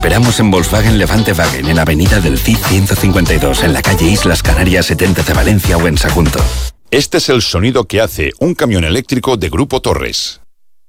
Esperamos en Volkswagen Levante Wagen, en Avenida del Cid 152, en la calle Islas Canarias 70 de Valencia o en Sagunto. Este es el sonido que hace un camión eléctrico de Grupo Torres.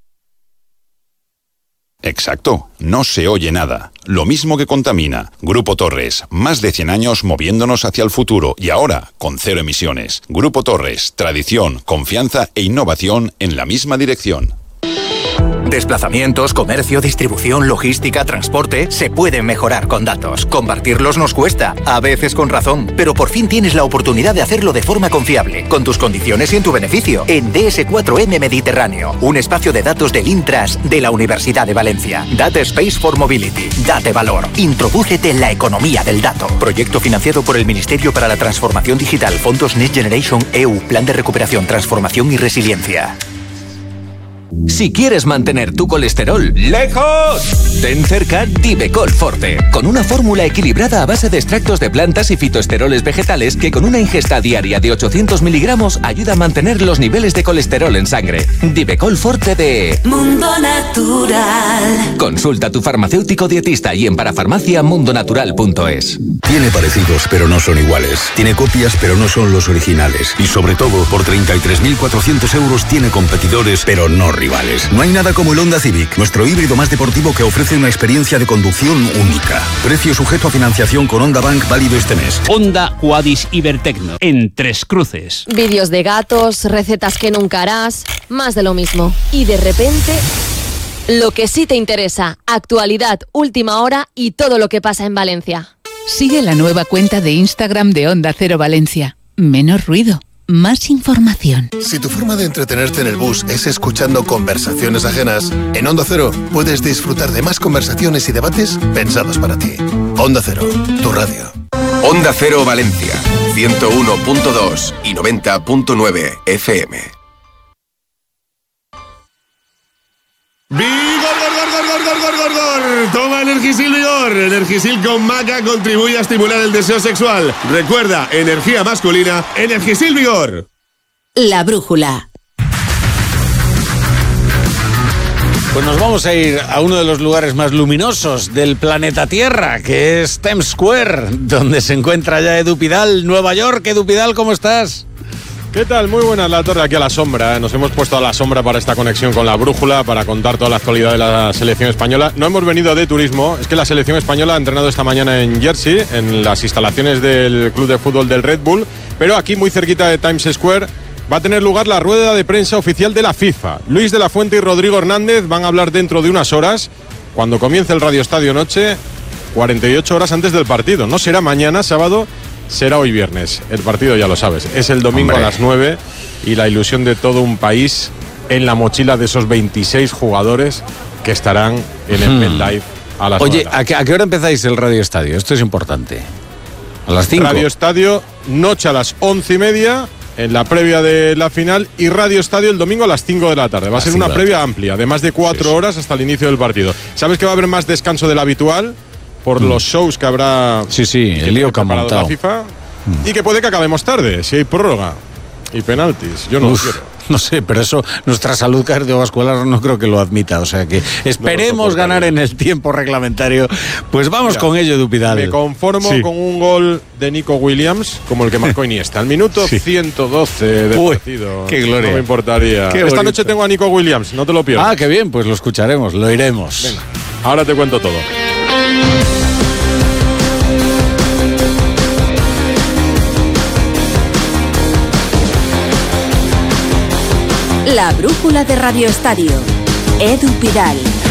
Exacto, no se oye nada. Lo mismo que contamina. Grupo Torres, más de 100 años moviéndonos hacia el futuro y ahora con 0 emisiones. Grupo Torres, tradición, confianza e innovación en la misma dirección. Desplazamientos, comercio, distribución, logística, transporte, se pueden mejorar con datos. Compartirlos nos cuesta, a veces con razón, pero por fin tienes la oportunidad de hacerlo de forma confiable, con tus condiciones y en tu beneficio, en DS4M Mediterráneo, un espacio de datos del Intras de la Universidad de Valencia. Data Space for Mobility. Date valor. Introdúcete en la economía del dato. Proyecto financiado por el Ministerio para la Transformación Digital, Fondos Next Generation EU, Plan de Recuperación, Transformación y Resiliencia. Si quieres mantener tu colesterol lejos, ten cerca Divecol Forte, con una fórmula equilibrada a base de extractos de plantas y fitoesteroles vegetales que con una ingesta diaria de 800 miligramos ayuda a mantener los niveles de colesterol en sangre. Divecol Forte de Mundo Natural. Consulta a tu farmacéutico dietista y en parafarmacia.mundonatural.es. Tiene parecidos pero no son iguales. Tiene copias pero no son los originales. Y sobre todo, por 33.400 euros tiene competidores pero no rivales. No hay nada como el Honda Civic, nuestro híbrido más deportivo que ofrece una experiencia de conducción única. Precio sujeto a financiación con Honda Bank válido este mes. Honda Quadis Ibertecno, en Tres Cruces. Vídeos de gatos, recetas que nunca harás, más de lo mismo. Y de repente, lo que sí te interesa, actualidad, última hora y todo lo que pasa en Valencia. Sigue la nueva cuenta de Instagram de Onda Cero Valencia. Menos ruido. Más información. Si tu forma de entretenerte en el bus es escuchando conversaciones ajenas, en Onda Cero puedes disfrutar de más conversaciones y debates pensados para ti. Onda Cero, tu radio. Onda Cero Valencia, 101.2 y 90.9 FM. ¡Vigor! Toma Energisil Vigor. Energisil con maca contribuye a estimular el deseo sexual. Recuerda, energía masculina, Energisil Vigor. La brújula. Pues nos vamos a ir a uno de los lugares más luminosos del planeta Tierra, que es Times Square, donde se encuentra ya Edu Pidal, Nueva York. Edu Pidal, ¿cómo estás? ¿Qué tal? Muy buena la torre aquí a la sombra. Nos hemos puesto a la sombra para esta conexión con la brújula, para contar toda la actualidad de la selección española. No hemos venido de turismo, es que la selección española ha entrenado esta mañana en Jersey, en las instalaciones del club de fútbol del Red Bull, pero aquí muy cerquita de Times Square va a tener lugar la rueda de prensa oficial de la FIFA. Luis de la Fuente y Rodrigo Hernández van a hablar dentro de unas horas, cuando comience el Radio Estadio Noche, 48 horas antes del partido. No será mañana, sábado, será hoy viernes. El partido ya lo sabes, es el domingo a las 9 y la ilusión de todo un país en la mochila de esos 26 jugadores que estarán en el MetLife a las 9. Oye, ¿a qué hora empezáis el Radio Estadio? Esto es importante. ¿A las 5? Radio Estadio, noche a las 11:30, en la previa de la final, y Radio Estadio el domingo a las 5 de la tarde. Va a ser una previa amplia, de más de 4 horas hasta el inicio del partido. ¿Sabes que va a haber más descanso del habitual? Por los shows que habrá. El lío que ha montado la FIFA. Y que puede que acabemos tarde, si hay prórroga y penaltis. Yo no lo quiero. No sé, pero eso nuestra salud cardiovascular no creo que lo admita. O sea que esperemos ganar en el tiempo reglamentario. Pues vamos con ello, Edu Pidal. Me conformo con un gol de Nico Williams, como el que marcó Iniesta. Al minuto 112 del partido. ¡Qué gloria! No me importaría. Esta noche tengo a Nico Williams, no te lo pierdas. Ah, qué bien, pues lo escucharemos, lo iremos. Venga, ahora te cuento todo. La brújula de Radio Estadio. Edu Pidal.